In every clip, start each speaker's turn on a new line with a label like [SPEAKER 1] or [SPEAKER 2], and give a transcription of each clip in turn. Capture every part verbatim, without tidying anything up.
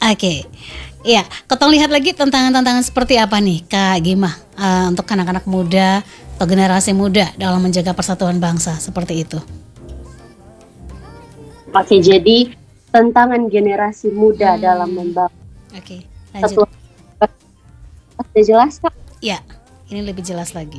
[SPEAKER 1] Oke, iya. Ketong lihat lagi tantangan-tantangan seperti apa nih, Kak Gima, uh, untuk anak-anak muda atau generasi muda dalam menjaga persatuan bangsa seperti itu.
[SPEAKER 2] Oke, jadi tantangan generasi muda
[SPEAKER 1] hmm.
[SPEAKER 2] dalam membangun.
[SPEAKER 1] Oke, lanjut.
[SPEAKER 2] Sudah jelas, Kak?
[SPEAKER 1] Ya, ini lebih jelas lagi.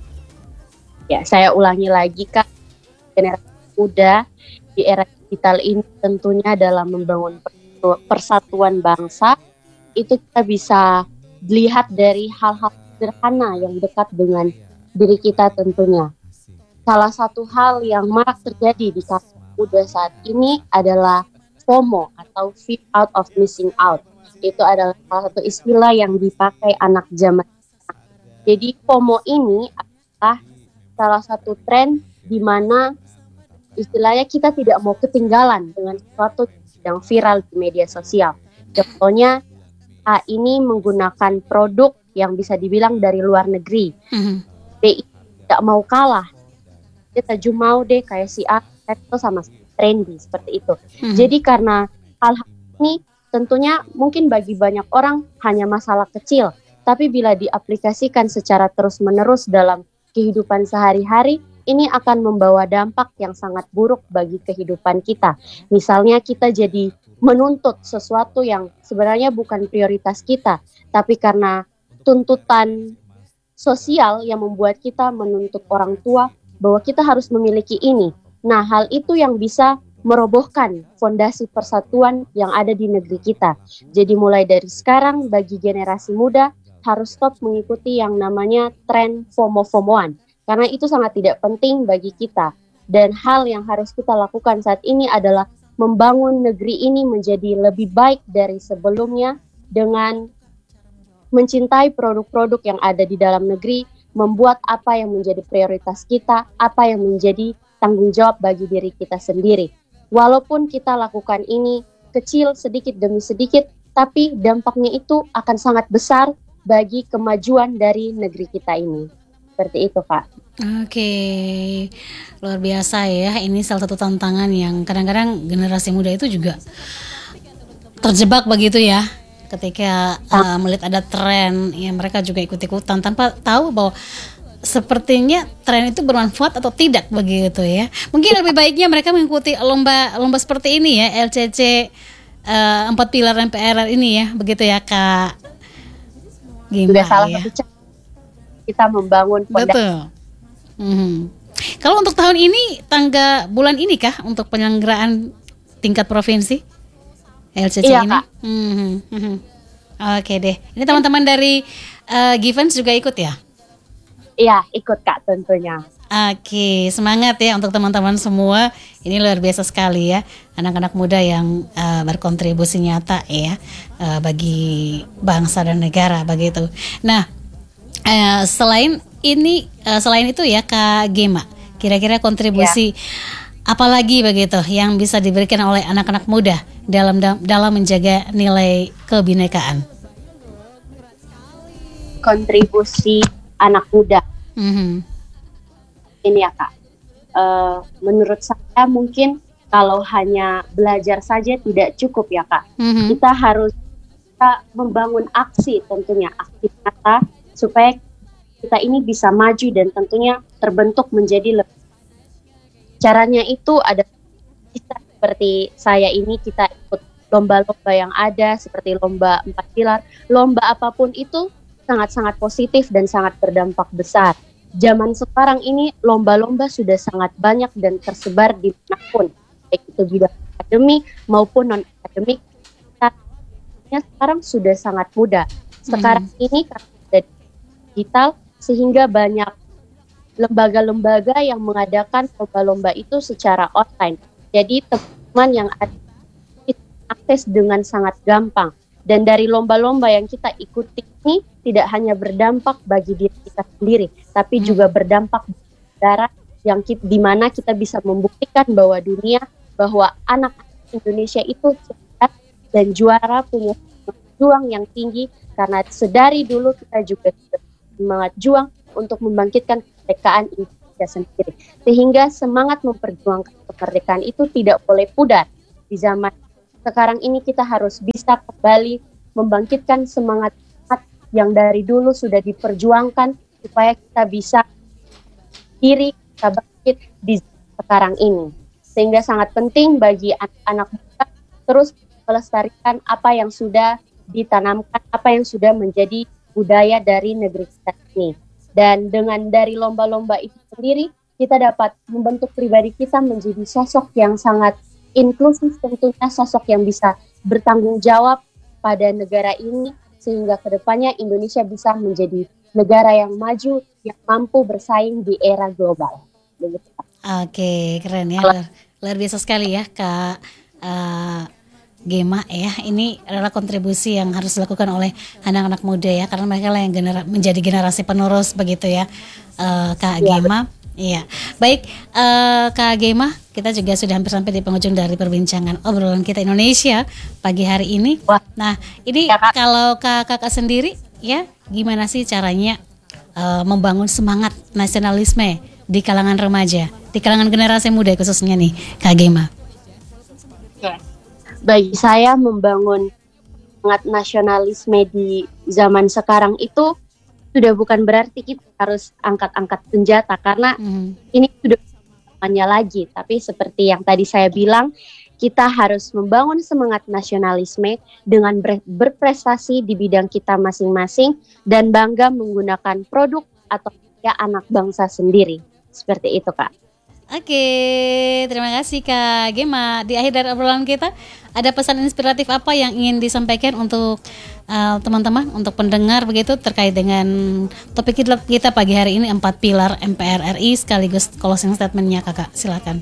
[SPEAKER 2] Ya, saya ulangi lagi, Kak. Generasi muda di era digital ini tentunya dalam membangun persatuan bangsa itu kita bisa lihat dari hal-hal sederhana yang dekat dengan diri kita tentunya. Salah satu hal yang marak terjadi di kalangan muda saat ini adalah FOMO atau Fear Out of Missing Out. Itu adalah salah satu istilah yang dipakai anak zaman sekarang. Jadi FOMO ini adalah salah satu tren di mana istilahnya kita tidak mau ketinggalan dengan sesuatu yang viral di media sosial. Contohnya, A ini menggunakan produk yang bisa dibilang dari luar negeri. Mm-hmm. B tidak mau kalah. Dia taju mau deh kayak si A, itu sama trendy seperti itu. Mm-hmm. Jadi karena hal-hal ini tentunya mungkin bagi banyak orang hanya masalah kecil, tapi bila diaplikasikan secara terus-menerus dalam kehidupan sehari-hari, ini akan membawa dampak yang sangat buruk bagi kehidupan kita. Misalnya kita jadi menuntut sesuatu yang sebenarnya bukan prioritas kita, tapi karena tuntutan sosial yang membuat kita menuntut orang tua bahwa kita harus memiliki ini. Nah, hal itu yang bisa merobohkan fondasi persatuan yang ada di negeri kita. Jadi mulai dari sekarang bagi generasi muda harus stop mengikuti yang namanya tren FOMO-FOMOan. Karena itu sangat tidak penting bagi kita. Dan hal yang harus kita lakukan saat ini adalah membangun negeri ini menjadi lebih baik dari sebelumnya dengan mencintai produk-produk yang ada di dalam negeri, membuat apa yang menjadi prioritas kita, apa yang menjadi tanggung jawab bagi diri kita sendiri. Walaupun kita lakukan ini kecil sedikit demi sedikit, tapi dampaknya itu akan sangat besar bagi kemajuan dari negeri kita ini. Seperti itu, Pak.
[SPEAKER 1] Oke, luar biasa ya. Ini salah satu tantangan yang kadang-kadang generasi muda itu juga terjebak begitu ya. Ketika uh, melihat ada tren, ya mereka juga ikut-ikutan tanpa tahu bahwa sepertinya tren itu bermanfaat atau tidak begitu ya. Mungkin lebih baiknya mereka mengikuti lomba-lomba seperti ini ya, L C C uh, empat pilar M P R R ini ya, begitu ya, Kak.
[SPEAKER 2] Gimana salah ya? Satu kita membangun fondasi.
[SPEAKER 1] Betul. Mm-hmm. Kalau untuk tahun ini tangga bulan ini kah untuk penyelenggaraan tingkat provinsi L C C
[SPEAKER 2] iya,
[SPEAKER 1] ini? Mm-hmm. Mm-hmm. Oke deh. Ini teman-teman dari uh, Givens juga ikut ya?
[SPEAKER 2] Iya, ikut Kak tentunya.
[SPEAKER 1] Oke, semangat ya untuk teman-teman semua. Ini luar biasa sekali ya, anak-anak muda yang uh, berkontribusi nyata ya uh, bagi bangsa dan negara begitu. Nah. Uh, selain ini, uh, selain itu ya Kak Gema, kira-kira kontribusi ya. Apalagi begitu yang bisa diberikan oleh anak-anak muda dalam dalam menjaga nilai kebinekaan?
[SPEAKER 2] Kontribusi anak muda,
[SPEAKER 1] mm-hmm.
[SPEAKER 2] ini ya Kak. Uh, menurut saya mungkin kalau hanya belajar saja tidak cukup ya Kak. Mm-hmm. Kita harus kita membangun aksi tentunya, aksi nyata. Supaya kita ini bisa maju dan tentunya terbentuk menjadi lebih. Caranya itu ada kita seperti saya ini kita ikut lomba-lomba yang ada seperti lomba empat pilar, lomba apapun itu sangat-sangat positif dan sangat berdampak besar. Zaman sekarang ini lomba-lomba sudah sangat banyak dan tersebar di manapun, baik itu bidang akademik maupun non akademik. Sekarang sudah sangat mudah. Sekarang hmm. ini digital sehingga banyak lembaga-lembaga yang mengadakan lomba-lomba itu secara online. Jadi teman-teman yang ada akses dengan sangat gampang. Dan dari lomba-lomba yang kita ikuti ini tidak hanya berdampak bagi diri kita sendiri, tapi hmm. juga berdampak bagi negara yang kita, di mana kita bisa membuktikan bahwa dunia bahwa anak Indonesia itu cerdas dan juara, punya juang yang tinggi karena sedari dulu kita juga semangat juang untuk membangkitkan kemerdekaan Indonesia sendiri. Sehingga semangat memperjuangkan kemerdekaan itu tidak boleh pudar di zaman sekarang ini kita harus bisa kembali membangkitkan semangat yang dari dulu sudah diperjuangkan supaya kita bisa diri kita bangkit di sekarang ini. Sehingga sangat penting bagi anak-anak muda terus melestarikan apa yang sudah ditanamkan, apa yang sudah menjadi budaya dari negeri kita ini. Dan dengan dari lomba-lomba itu sendiri, kita dapat membentuk pribadi kita menjadi sosok yang sangat inklusif, tentunya sosok yang bisa bertanggung jawab pada negara ini, sehingga kedepannya Indonesia bisa menjadi negara yang maju, yang mampu bersaing di era global. Begitu.
[SPEAKER 1] Oke, keren ya, luar, luar biasa sekali ya Kak uh, Gema ya. Ini adalah kontribusi yang harus dilakukan oleh anak-anak muda ya, karena mereka lah yang genera- menjadi generasi penerus begitu ya, uh, Kak ya, Gema. Betul. Iya, baik uh, Kak Gema, kita juga sudah hampir sampai di penghujung dari perbincangan obrolan kita Indonesia pagi hari ini. Wah. Nah, ini ya, Kak. Kalau Kak Kakak sendiri ya, gimana sih caranya uh, membangun semangat nasionalisme di kalangan remaja, di kalangan generasi muda khususnya nih, Kak Gema?
[SPEAKER 2] Ya. Bagi saya membangun semangat nasionalisme di zaman sekarang itu sudah bukan berarti kita harus angkat-angkat senjata, karena hmm. ini sudah zamannya lagi. Tapi seperti yang tadi saya bilang, kita harus membangun semangat nasionalisme dengan ber- berprestasi di bidang kita masing-masing dan bangga menggunakan produk atau ya anak bangsa sendiri. Seperti itu, Kak.
[SPEAKER 1] Oke, terima kasih Kak Gema. Di akhir dari obrolan kita, ada pesan inspiratif apa yang ingin disampaikan untuk uh, teman-teman, untuk pendengar begitu terkait dengan topik kita, kita pagi hari ini, empat pilar M P R R I sekaligus closing statement-nya Kakak, silakan.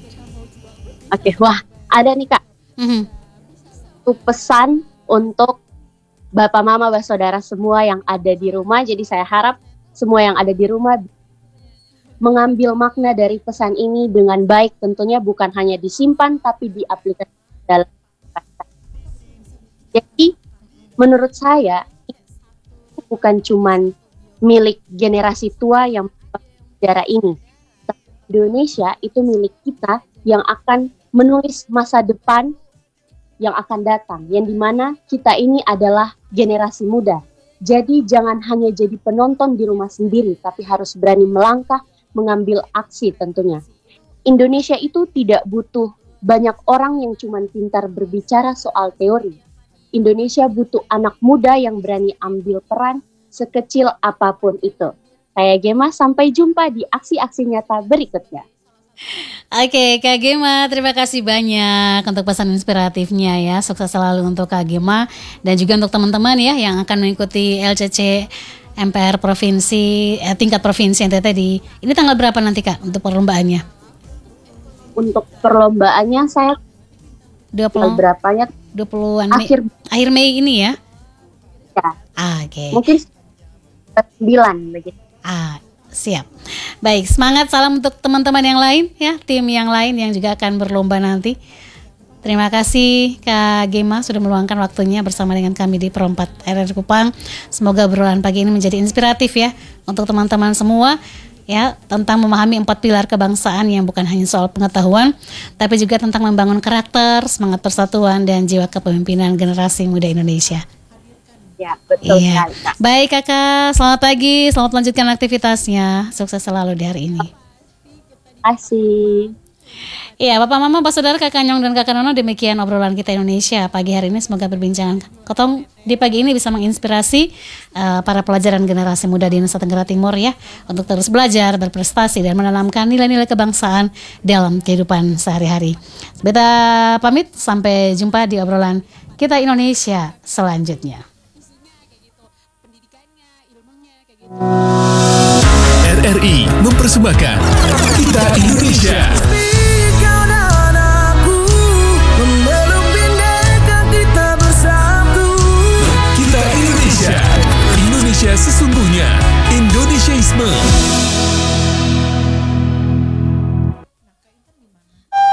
[SPEAKER 2] Oke, wah ada nih Kak. Mm-hmm. Itu pesan untuk Bapak Mama, Bapak Saudara semua yang ada di rumah. Jadi saya harap semua yang ada di rumah mengambil makna dari pesan ini dengan baik, tentunya bukan hanya disimpan tapi diaplikasikan dalam. Jadi menurut saya itu bukan cuman milik generasi tua yang sejarah ini. Indonesia itu milik kita yang akan menulis masa depan yang akan datang, yang dimana kita ini adalah generasi muda. Jadi jangan hanya jadi penonton di rumah sendiri, tapi harus berani melangkah, mengambil aksi tentunya. Indonesia itu tidak butuh banyak orang yang cuma pintar berbicara soal teori. Indonesia butuh anak muda yang berani ambil peran sekecil apapun itu. Saya Gema, sampai jumpa di aksi-aksi nyata berikutnya.
[SPEAKER 1] Oke Kak Gema, terima kasih banyak untuk pesan inspiratifnya ya. Sukses selalu untuk Kak Gema dan juga untuk teman-teman ya yang akan mengikuti L C C M P R provinsi eh, tingkat provinsi N T T di ini tanggal berapa nanti Kak untuk perlombaannya?
[SPEAKER 2] Untuk perlombaannya saya
[SPEAKER 1] dua puluh
[SPEAKER 2] berapanya?
[SPEAKER 1] dua puluhan Mei. Akhir akhir Mei ini ya.
[SPEAKER 2] Ya.
[SPEAKER 1] Ah, oke. Okay.
[SPEAKER 2] Mungkin sembilan begitu.
[SPEAKER 1] Ah, siap. Baik, semangat, salam untuk teman-teman yang lain ya, tim yang lain yang juga akan berlomba nanti. Terima kasih Kak Gema sudah meluangkan waktunya bersama dengan kami di Pro empat R R Kupang. Semoga obrolan pagi ini menjadi inspiratif ya untuk teman-teman semua ya, tentang memahami empat pilar kebangsaan yang bukan hanya soal pengetahuan, tapi juga tentang membangun karakter, semangat persatuan dan jiwa kepemimpinan generasi muda Indonesia.
[SPEAKER 2] Ya, betul
[SPEAKER 1] iya.
[SPEAKER 2] sekali. Kak.
[SPEAKER 1] Baik Kakak, selamat pagi, selamat melanjutkan aktivitasnya. Sukses selalu di hari ini.
[SPEAKER 2] Terima kasih.
[SPEAKER 1] Iya, Bapak Mama, Pak Saudara, Kakak Nyong dan Kakak Nono, demikian obrolan kita Indonesia pagi hari ini. Semoga perbincangan Kotong di pagi ini bisa menginspirasi uh, para pelajar dan generasi muda di Nusa Tenggara Timur ya, untuk terus belajar, berprestasi dan menanamkan nilai-nilai kebangsaan dalam kehidupan sehari-hari. Beta pamit, sampai jumpa di obrolan kita Indonesia selanjutnya.
[SPEAKER 3] R R I mempersembahkan